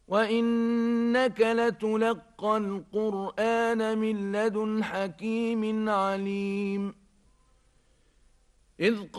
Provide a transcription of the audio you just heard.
وإنك لتلقى القرآن من لدن حكيم عليم إذ